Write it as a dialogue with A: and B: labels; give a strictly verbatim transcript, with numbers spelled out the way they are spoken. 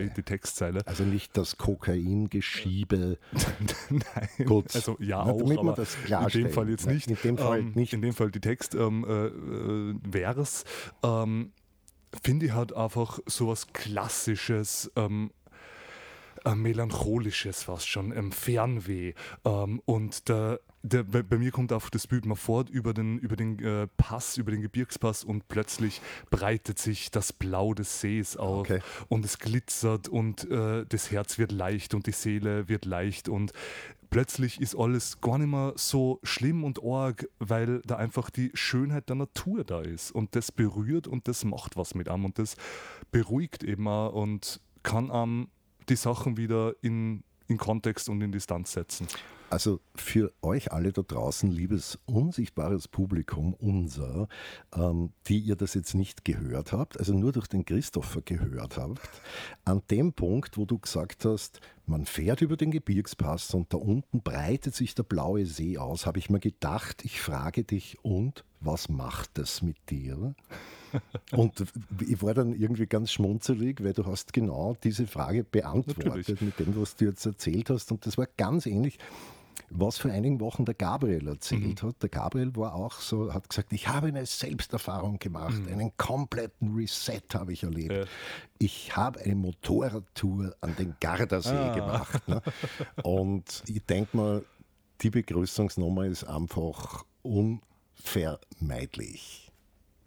A: okay. die, die Textzeile.
B: Also nicht das Kokaingeschiebe.
A: Nein,
B: Gut.
A: also ja
B: Na,
A: auch,
B: damit
A: aber
B: das
A: in dem Fall jetzt nicht.
B: In dem Fall
A: ähm,
B: nicht.
A: In dem Fall die Text ähm, äh, äh, Vers, ähm, finde ich halt einfach sowas Klassisches, ähm, äh, melancholisches fast schon, ähm, Fernweh. Ähm, und der, der, bei, bei mir kommt einfach das Bild mal fort über den, über den äh, Pass, über den Gebirgspass und plötzlich breitet sich das Blau des Sees auf
B: Okay.
A: und es glitzert und äh, das Herz wird leicht und die Seele wird leicht und plötzlich ist alles gar nicht mehr so schlimm und arg, weil da einfach die Schönheit der Natur da ist und das berührt und das macht was mit einem und das beruhigt eben auch und kann einem die Sachen wieder in, in Kontext und in Distanz setzen.
B: Also für euch alle da draußen, liebes unsichtbares Publikum, unser, ähm, die ihr das jetzt nicht gehört habt, also nur durch den Christopher gehört habt, an dem Punkt, wo du gesagt hast, man fährt über den Gebirgspass und da unten breitet sich der blaue See aus, habe ich mir gedacht, ich frage dich, und was macht das mit dir? Und ich war dann irgendwie ganz schmunzelig, weil du hast genau diese Frage beantwortet Natürlich. mit dem, was du jetzt erzählt hast. Und das war ganz ähnlich, was vor einigen Wochen der Gabriel erzählt mhm. hat. Der Gabriel war auch so, hat gesagt, ich habe eine Selbsterfahrung gemacht, mhm. einen kompletten Reset habe ich erlebt. Ja. Ich habe eine Motorradtour an den Gardasee ah. gemacht. Ne? Und ich denke mal, die Begrüßungsnummer ist einfach unvermeidlich.